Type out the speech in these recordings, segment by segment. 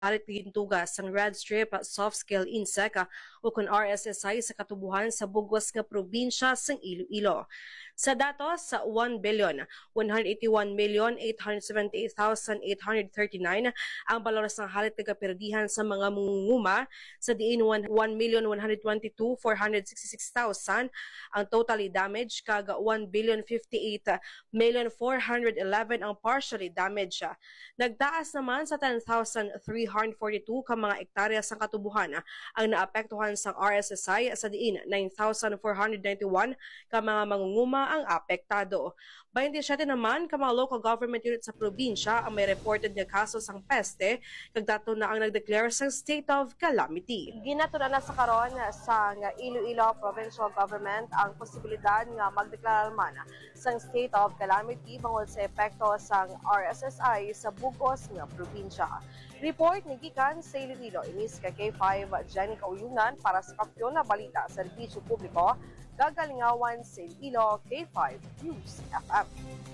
palit tugas sang red strip soft scale insect o kun RSSI sa katubuhan sa bugos nga probinsya sang Iloilo. Sa datos sa 1,181,878,839 ang baloras ng halit nagaperdihan sa mga mungunguma sa diin 1,122,466,000 ang totally damaged kaga 1,058,411 ang partially damaged. Nagtaas naman sa 10,342 ka mga ektarya sa katubuhan ang naapektuhan sa RSSI sa diin 9,491 ka mga mangunguma ang apektado. 27 naman ka mga local government unit sa probinsya ang may reported nga kaso sang peste kag dato na ang nagdeclare sa state of calamity. Ginatuna na sa karon sa Iloilo Provincial Government ang posibilidad nga magdeklara man sang state of calamity bangod sa epekto sang RSSI sa bugos nga probinsya. Report ni gikan sa Iloilo inis kay K5 Jenny Kauyungan para sa Kampiyon na Balita sa Serbisyo Publiko, gagalingawan sa Iloilo K5 News FM.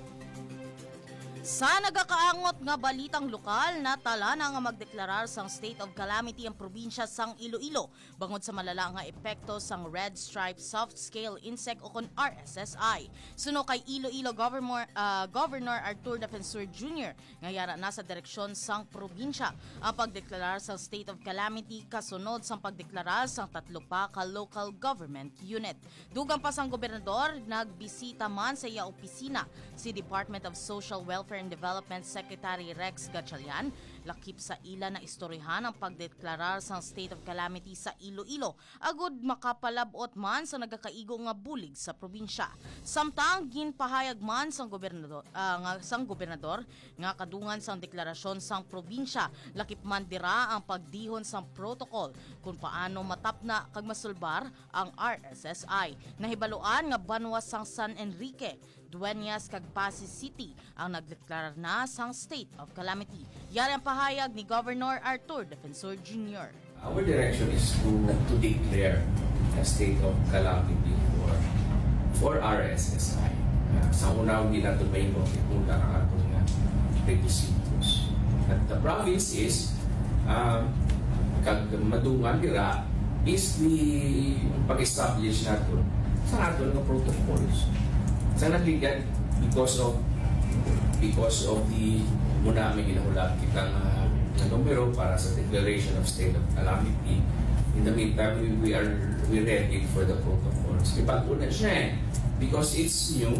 Sa nagakaangot nga balitang lokal, natala na nga magdeklarar sang state of calamity ang probinsya sang Iloilo bangod sa malala nga epekto sang red stripe soft scale insect o kon RSSI. Suno kay Iloilo Governor Artur Defensor Jr. ngayara na sa direksyon sang probinsya ang pagdeklarar sang state of calamity kasunod sang pagdeklarar sang tatlo pa ka local government unit. Dugang pa sang gobernador, nagbisita man sa iya opisina si Department of Social Welfare and Development Secretary Rex Gatchalian, lakip sa ila na istoryahan ang pagdeklarar sang state of calamity sa Iloilo agud makapalabot man sa nagakaigo nga bulig sa probinsya. Samtang ginpahayag man sang gobernador nga kadungan sang deklarasyon sang probinsya, lakip man dira ang pagdihon sang protocol kung paano matapna kag masulbar ang RSSI. Nahibaluan nga banwas sang San Enrique, Dueñas kag Pasig City ang nagdeklarar na sang state of calamity. Yan ang pahayag ni Governor Artur Defensor Jr. Our direction is to declare a state of calamity for RSSI. Sa una, hindi na ito may kung ang atong requisitos. At the province is, kag madungan dira, is the pag-establish natin sa aton ng protocols. Sa nagligyan, because of the muna may ginahulat kitang numero para sa declaration of state of calamity. In the meantime, we're ready for the protocols. Ipag-una siya because it's new.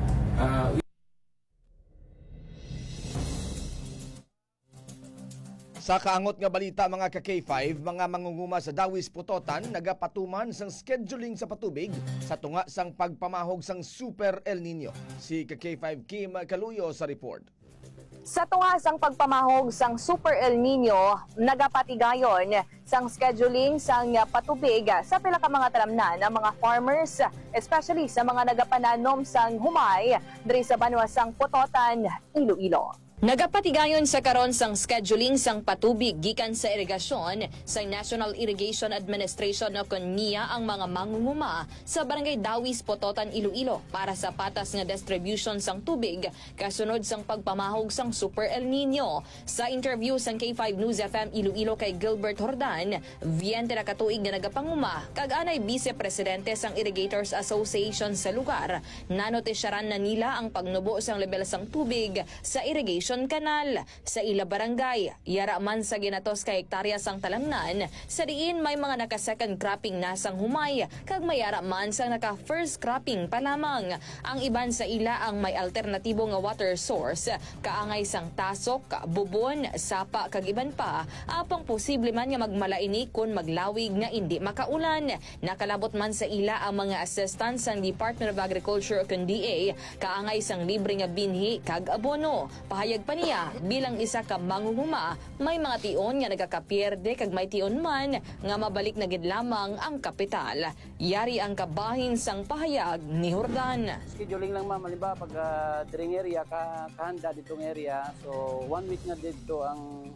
Sa kaangot nga balita mga ka-K5, mga mangunguma sa Dawis Putotan nagapatuman sang scheduling sa patubig sa tunga sang pagpamahog sang Super El Nino. Si ka-K5 Kim Kaluyo sa report. Sa tunga sang pagpamahog sang Super El Nino, nagapatigayon sang scheduling sang patubig sa pila ka mga talamnan ng mga farmers, especially sa mga nagapananom sang humay diri sa banwa sang Putotan, Iloilo. Nagapatigayon sa karon sang scheduling sang patubig gikan sa irigasyon sa National Irrigation Administration o NIA ang mga mangunguma sa Barangay Dawis, Putotan, Iloilo para sa patas nga distribution sang tubig kasunod sang pagpamahog sang Super El Nino. Sa interview sang K5 News FM Iloilo kay Gilbert Hordan, biyente na katuig nga nagapanguma kag anay Vice Presidente sang Irrigators Association sa lugar, nanotisyaran na nila ang pagnubo sang level sang tubig sa irrigation kanal sa ila barangay. Yara man sa ginatos ka hektarya sang talangnan, sa diin may mga naka-second cropping na sang humay, kag mayara man sang naka-first cropping pa lamang. Ang iban sa ila ang may alternatibo nga water source, kaangay sang tasok, bubon, sapa kag iban pa, apang posible man nga magmalaini kun maglawig nga indi makaulan. Nakalabot man sa ila ang mga assistants sang Department of Agriculture o DA, kaangay sang libre nga binhi kag abono. Pahayag pa niya, bilang isa ka mangunguma, may mga tion nga nagakapierde kag may tion man nga mabalik na gid lamang ang kapital. Yari ang kabahin sang pahayag ni Hordan. Scheduling lang ma'am, halimbawa pag dring area kahanda ditong area, so 1 week na dito ang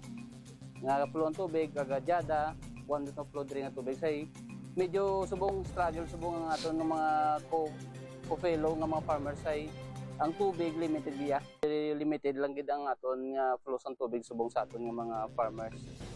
nga flow ng tubig kagadyada, 1 week na flow diri nga tubig say medyo subong struggle subong ang aton ng mga co-fellow nga mga farmers say ang tubig limited biya. Limited lang gid ang aton nga flow sang tubig subong sa aton nga mga farmers.